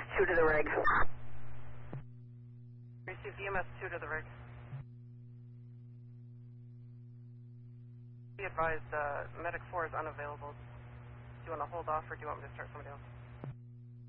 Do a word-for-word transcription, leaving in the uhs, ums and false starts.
two to the rig. Received E M S two to the rig. Be advised, uh, medic four is unavailable. Do you want to hold off or do you want me to start somebody else?